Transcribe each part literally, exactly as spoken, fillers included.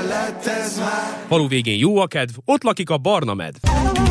kellett ez már. Falu végén jó a kedv, ott lakik a barna medv.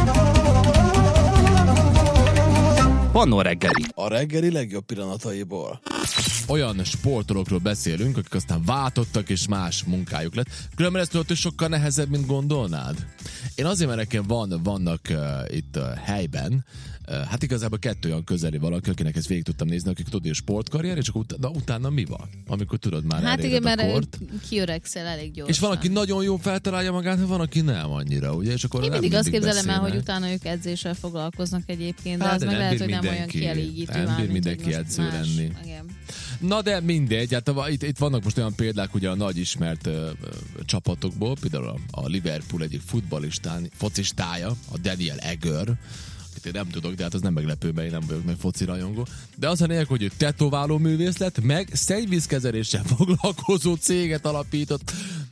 Pannó reggeli. A reggeli legjobb pillanataiból. Olyan sportolókról beszélünk, akik aztán váltottak és más munkájuk lett. Különben ez tudod, hogy sokkal nehezebb, mint gondolnád. Én azért, mert nekem van, vannak uh, itt uh, helyben, uh, hát igazából kettő olyan közeli valaki, akinek ezt végig tudtam nézni, akik tudod, hogy sportkarrier, és akkor utána, utána mi van? Amikor tudod már hát igen, a kort. mert kiöregszel elég gyorsan. És van, aki nagyon jó feltalálja magát, van, aki nem annyira, ugye? És akkor én nem mindig azt mindig képzelem el, beszélnek. hogy utána ők edzéssel foglalkoznak egyébként, de Hát, az de meg nem lehet, bír hogy nem olyan mindenki. kielégítő. Nem már, bír mint mindenki hogy most edző más. lenni. Igen. Na de mindegy, hát a, itt, itt vannak most olyan példák ugye a nagy ismert uh, csapatokból, például a, a Liverpool egyik futballistán, focistája, a Daniel Agger, akit én nem tudok, de hát az nem meglepő, mert én nem vagyok nagy foci rajongó. De az a lényeg, hogy ő tetováló művész lett, meg szennyvízkezeléssel foglalkozó céget alapított.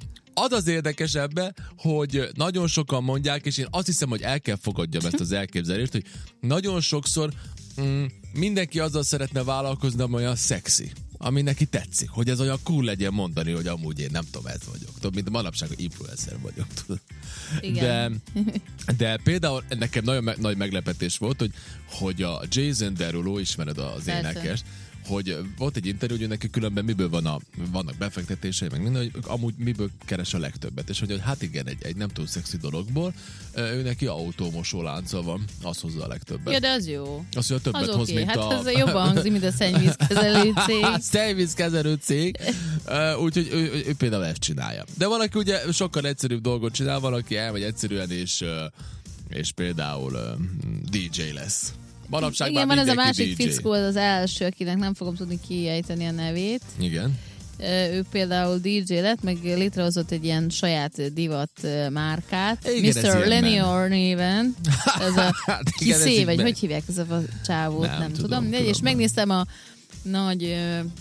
Az az érdekesebbe, hogy nagyon sokan mondják, és én azt hiszem, hogy el kell fogadjam ezt az elképzelést, hogy nagyon sokszor mm, mindenki azzal szeretne vállalkozni, ami olyan szexi, ami neki tetszik, hogy ez olyan cool legyen mondani, hogy amúgy én nem tudom, ez vagyok. Tudom, mint manapság, hogy influencer vagyok. Tudod. Igen. De, de például nekem nagyon me- nagy meglepetés volt, hogy, hogy a Jason Derulo, ismered az Persze. énekest, hogy volt egy interjú, hogy neki különben miből van a, vannak befektetései, meg minden, hogy amúgy miből keres a legtöbbet. És hogy hát igen, egy, egy nem túl szexi dologból, ő neki autómosó lánca van, az hozza a legtöbbet. Ja, de az jó. Az, hogy a többet az hoz, okay. mint hát a... ez jobban hangzik, mint a szennyvízkezelő cég. Szennyvízkezelő cég. Úgyhogy ő, ő, ő például ezt csinálja. De valaki ugye sokkal egyszerűbb dolgot csinál, valaki elmegy egyszerűen, és, és például dé dzsé lesz. Manapság igen, már van ez a másik dé dzsé. fickó, az az első, akinek nem fogom tudni kiejteni a nevét. Igen. Ő például dé dzsé lett, meg létrehozott egy ilyen saját divat márkát. Igen, miszter Lenior néven. Ez a Kiszé, vagy meg... hogy hívják ez a csávót, nem, nem tudom. tudom. tudom és megnéztem a nagy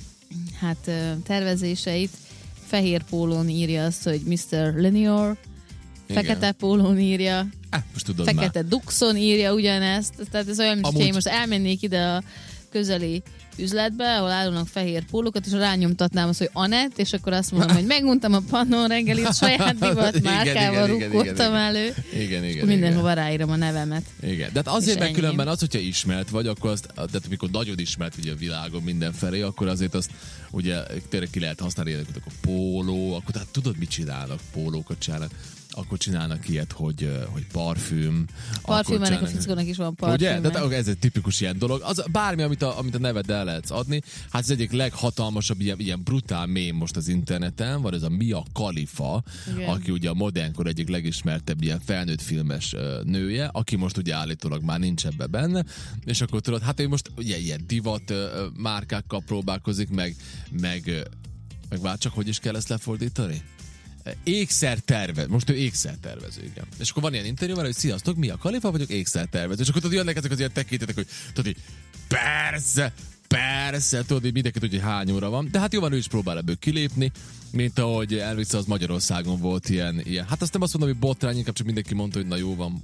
hát tervezéseit. Fehér pólón írja azt, hogy miszter Lenior. Fekete pólón írja. Ah, most tudod Fekete már. Duxon írja ugyanezt. Tehát ez olyan, Amúgy... hogy én most elmennék ide a közeli üzletbe, ahol állulnak fehér pólókat, és rányomtatnám azt, hogy Anett, és akkor azt mondom, hogy meguntam a Pannó reggelit, saját divat márkával rukkoltam elő. Igen, igen. Mindenhova ráírom a nevemet. Igen, de hát azért, mert különben az, hogyha ismert vagy, akkor azt, de amikor nagyon ismert ugye a világon mindenfelé, akkor azért azt ugye tényleg ki lehet használni, hogy akkor póló, akkor tehát tudod, mit csinálnak, pólókat csinálnak. Akkor csinálnak ilyet, hogy, hogy parfüm. Parfüm, ennek a fickónak is van parfüm. Ugye? De ez egy tipikus ilyen dolog. Az bármi, amit a, amit a neveddel lehetsz adni, hát ez egyik leghatalmasabb ilyen, ilyen brutál mém most az interneten, van ez a Mia Khalifa, igen. Aki ugye a modernkor egyik legismertebb ilyen felnőtt filmes nője, aki most ugye állítólag már nincs ebbe benne, és akkor tudod, hát ő most ugye ilyen divat márkákkal próbálkozik, meg, meg, meg vár csak, hogy is kell ezt lefordítani? Ékszertervező. Most ő ékszertervező, igen. És akkor van ilyen interjúval, hogy sziasztok, Mia Khalifa vagyok, ékszertervező. És akkor tudod, jönnek ezek az ilyen tekintetek, hogy tudod, hogy persze, persze, tudod, hogy mindenki tudja, hogy hány óra van. De hát jó van, ő is próbál ebből kilépni, mint ahogy elvisze az Magyarországon volt ilyen, ilyen. Hát azt nem azt mondom, hogy botrány, inkább csak mindenki mondta, hogy na jó van.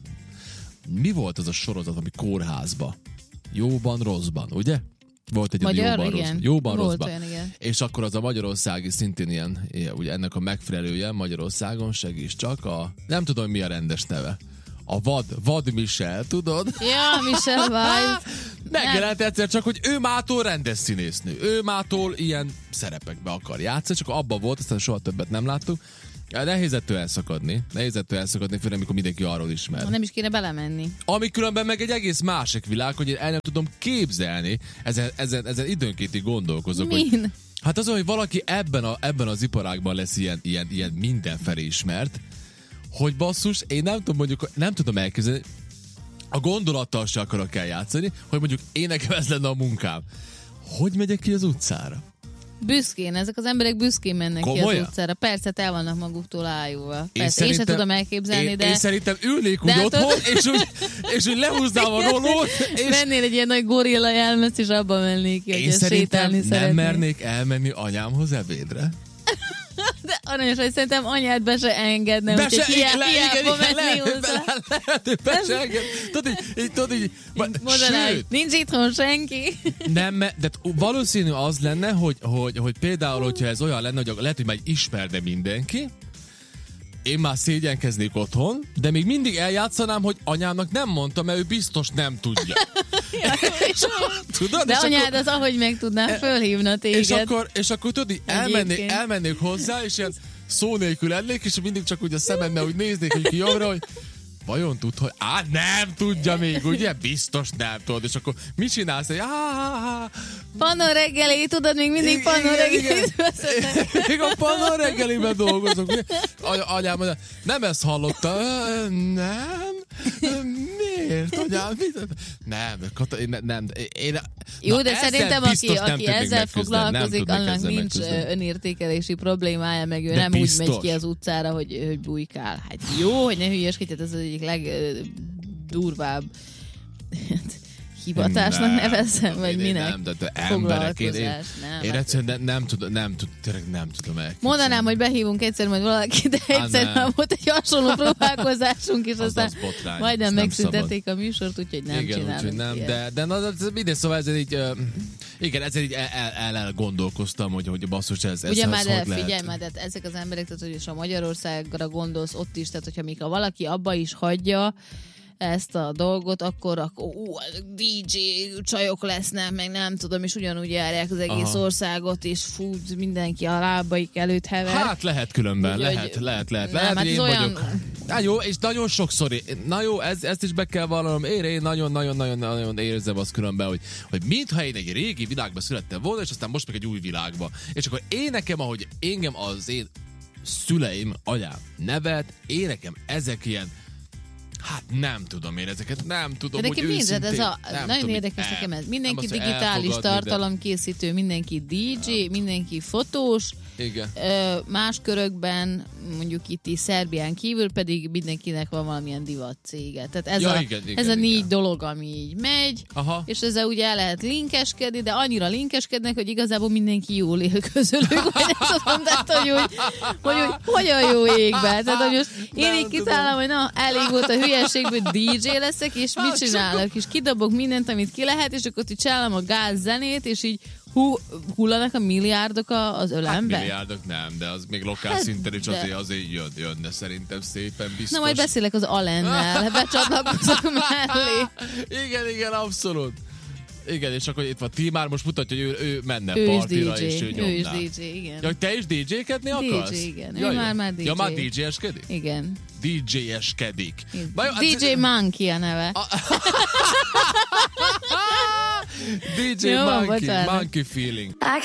Mi volt az a sorozat, ami kórházba? Jóban, rosszban, ugye? Volt egy Magyar, jóban, igen. rossz, jóban Volt rosszban. olyan, igen. És akkor az a magyarországi szintén ilyen, ilyen, ugye ennek a megfelelője Magyarországon, segíts csak, a, nem tudom, mi a rendes neve. A vad, vad Michel, tudod? Ja, Michel Weiss. Megjelent egyszer csak, hogy ő mától rendes színésznő. Ő mától ilyen szerepekbe akar játszani, csak abban volt, aztán soha többet nem láttuk. Nehéz ettől elszakadni. Nehéz ettől elszakadni, főleg amikor mindenki arról ismer. Nem is kéne belemenni. Ami különben meg egy egész másik világ, hogy én el nem tudom képzelni, ezen, ezen, ezen időnként így gondolkozok. Min? Hogy, hát az, hogy valaki ebben, a, ebben az iparágban lesz ilyen, ilyen, ilyen mindenfelé ismert, hogy basszus, én nem tudom mondjuk, nem tudom elképzelni, a gondolattal se akarok eljátszani, hogy mondjuk én nekem ez lenne a munkám. Hogy megyek ki az utcára? Büszkén, ezek az emberek büszkén mennek Komolyan? ki az utcára. Persze, el vannak maguktól ájulva. Persze, én, szerintem, én sem tudom elképzelni, én, de... Én szerintem ülnék úgy otthon, és úgy, és úgy lehúznám a rolót, és... Vennél egy ilyen nagy gorilla jelmezt, és abban mennék ki, hogy én ezt szerintem sétálni nem szeretnék. mernék elmenni anyámhoz ebédre. De aranyos, hogy szerintem anyád be se engedne, Be úgyhogy se, hiába menni lehet, hozzá. lehet, hogy be se enged. Tudod, így, tudod, így, Mondaná, hogy nincs itthon senki. Nem, de valószínű az lenne, hogy, hogy, hogy például, hogyha ez olyan lenne, hogy lehet, hogy már ismerne mindenki, én már szégyenkeznék otthon, de még mindig eljátszanám, hogy anyámnak nem mondtam, mert ő biztos nem tudja. Ja, és tudod? De és anyád akkor, az, ahogy meg tudná, fölhívna téged. És akkor, és akkor tudod, elmennék, elmennék hozzá, és ilyen szó nélkül lennék, és mindig csak úgy a szemedbe úgy néznék, hogy ki jobbra, hogy vajon tud, hogy á, nem tudja még, ugye? Biztos nem tudod. És akkor mit csinálsz? Hogy Pannon reggeli, tudod, még mindig Pannon reggeli. Még a Pannon reggeliben dolgozok. Anyám, nem ezt hallotta. Nem? Miért? Anyám, mit? Nem, Kata, én nem. Én, jó, de szerintem aki, aki ezzel foglalkozik, annak nincs önértékelési problémája, meg ő de nem biztos. Úgy megy ki az utcára, hogy, hogy bujkál. Hát jó, hogy ne hülyeskedj, ez az egyik legdurvább hivatásnak nevezzem, vagy minek. Nem, de, de emberek, én, én, nem, én egyszerűen nem, nem tudom, nem, tud, tényleg nem tudom elképzelni. Mondanám, hogy behívunk egyszer majd valakit, de egyszer nem volt egy hasonló próbálkozásunk, és az aztán az botrány, majdnem megszüntették a műsort, úgyhogy nem igen, csinálunk úgy, nem, de, de na, de minden szóval ezzel így, uh, igen, ezzel így el, el, el, el gondolkoztam, hogy, hogy basszus, ez, ez ugye már, ez, de figyelj már, de ezek az emberek, tehát hogy is a Magyarországra gondolsz ott is, tehát hogyha még ha valaki abba is hagyja ezt a dolgot, akkor, akkor ú, dé dzsé csajok lesznek, meg nem tudom, és ugyanúgy járják az egész aha. országot, és fú, mindenki a lábaik előtt hever. Hát lehet különben, úgy, lehet, hogy, lehet, lehet, lehet, lehet, én olyan... vagyok. Hát jó, és nagyon sokszor, na jó, ez, ezt is be kell vallanom, én, én nagyon-nagyon-nagyon érzem azt különben, hogy, hogy mintha én egy régi világban születtem volna, és aztán most meg egy új világba. És akkor én nekem, ahogy engem az én szüleim, anyám nevet, én nekem ezek ilyen hát nem tudom én ezeket, nem tudom, de hogy őszintén. Ez a, nagyon tudom, érdekes nekem ez. Mindenki digitális tartalomkészítő, mindenki dé dzsé, ja. mindenki fotós. Igen. Ö, más körökben, mondjuk itt is Szerbián kívül pedig mindenkinek van valamilyen divat cége. Tehát ez, ja, a, igen, igen, ez a négy igen. dolog, ami így megy, aha. és ezzel ugye el lehet linkeskedni, de annyira linkeskednek, hogy igazából mindenki jól él közülük, vagy nem tudom, tehát, hogy, hogy, hogy, hogy hogyan jó égbe. Tehát, hogy most én így kitálom, hogy na, elég volt a hülyeségből, dé dzsé leszek, és mit csinálok? És kidobok mindent, amit ki lehet, és akkor így csinálom a gáz zenét, és így Hú, hullanak a milliárdok az ölembe? Hát milliárdok nem, de az még lokál hát, szinten is de... azért, azért jön, jön, de szerintem szépen biztos. Na majd beszélek az Alennel, becsatlakozok mellé. Igen, igen, abszolút. Igen, és akkor itt van Timár, most mutatja, hogy ő, ő menne ő partira, dé dzsé, és ő nyomná. Ő is dé dzsé, igen. Ja, te is dé dzsékedni akarsz? dé dzsé, igen. Ja, ő már már dé dzsé. Ja, már dé dzsé-eskedik? Igen. dé dzsé-eskedik. dé dzsé Monkey a neve. dé dzsé Monkey, Monkey Feeling.